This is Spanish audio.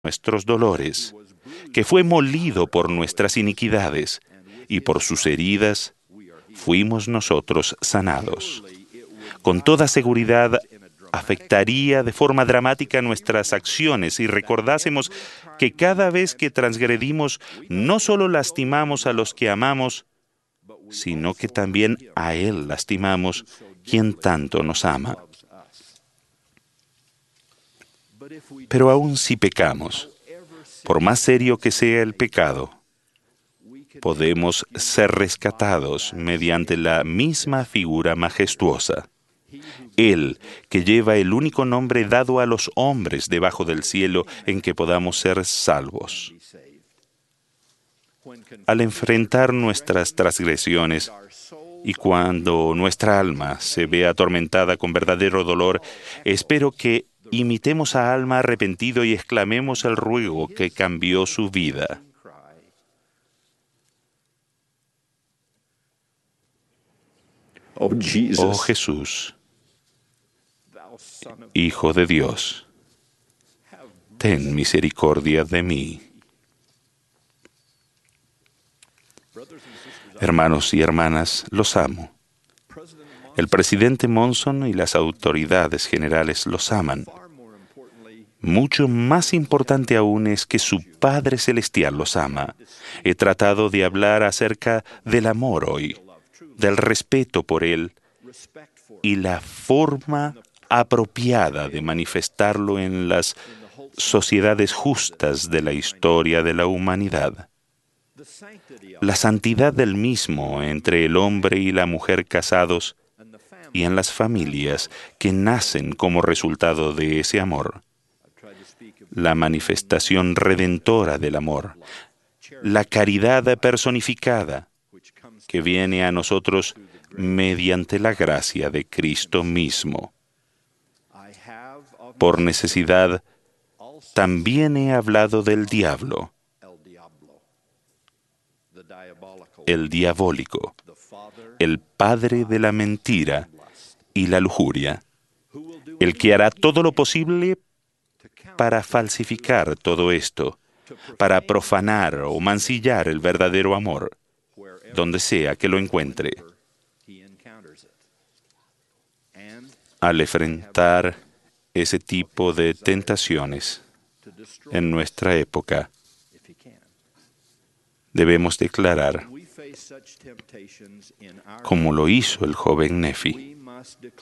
nuestros dolores, que fue molido por nuestras iniquidades, y por sus heridas fuimos nosotros sanados. Con toda seguridad, afectaría de forma dramática nuestras acciones si recordásemos que cada vez que transgredimos, no solo lastimamos a los que amamos, sino que también a Él lastimamos, quien tanto nos ama. Pero aun si pecamos, por más serio que sea el pecado, podemos ser rescatados mediante la misma figura majestuosa. Él, que lleva el único nombre dado a los hombres debajo del cielo en que podamos ser salvos. Al enfrentar nuestras transgresiones y cuando nuestra alma se ve atormentada con verdadero dolor, espero que imitemos a alma arrepentido y exclamemos el ruego que cambió su vida. Oh Jesús, Hijo de Dios, ten misericordia de mí. Hermanos y hermanas, los amo. El presidente Monson y las autoridades generales los aman. Mucho más importante aún es que su Padre Celestial los ama. He tratado de hablar acerca del amor hoy, del respeto por Él y la forma apropiada de manifestarlo en las sociedades justas de la historia de la humanidad. La santidad del mismo entre el hombre y la mujer casados y en las familias que nacen como resultado de ese amor. La manifestación redentora del amor, la caridad personificada que viene a nosotros mediante la gracia de Cristo mismo. Por necesidad, también he hablado del diablo, el diabólico, el padre de la mentira y la lujuria, el que hará todo lo posible para falsificar todo esto, para profanar o mancillar el verdadero amor, donde sea que lo encuentre. Al enfrentar ese tipo de tentaciones en nuestra época, debemos declarar, como lo hizo el joven Nefi,